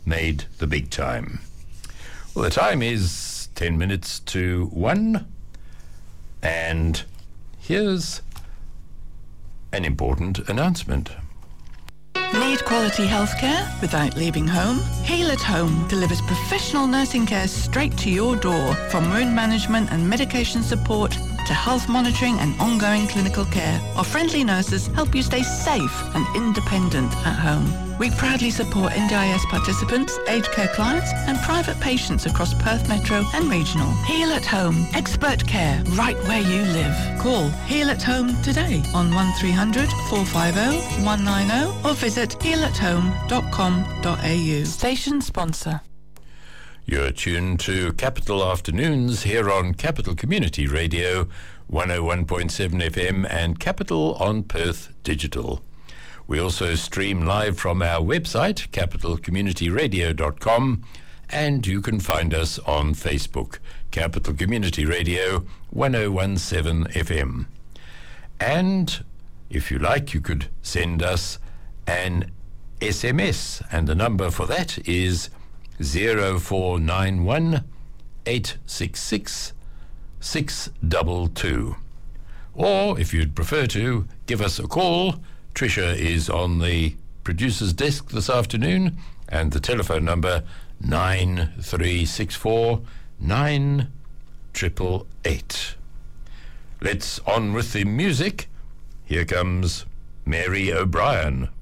made the big time. Well, the time is 10 minutes to 1, and here's an important announcement. Need quality healthcare without leaving home? Heal at Home delivers professional nursing care straight to your door, from wound management and medication support to health monitoring and ongoing clinical care. Our friendly nurses help you stay safe and independent at home. We proudly support NDIS participants, aged care clients and private patients across Perth Metro and Regional. Heal at Home. Expert care right where you live. Call Heal at Home today on 1300 450 190 or visit healathome.com.au. Station sponsor. You're tuned to Capital Afternoons here on Capital Community Radio, 101.7 FM and Capital on Perth Digital. We also stream live from our website, capitalcommunityradio.com, and you can find us on Facebook, Capital Community Radio, 101.7 FM. And if you like, you could send us an SMS, and the number for that is 0491 866 622. Or if you'd prefer to, give us a call. Tricia is on the producer's desk this afternoon, and the telephone number 9364 9888. Let's on with the music. Here comes Mary O'Brien.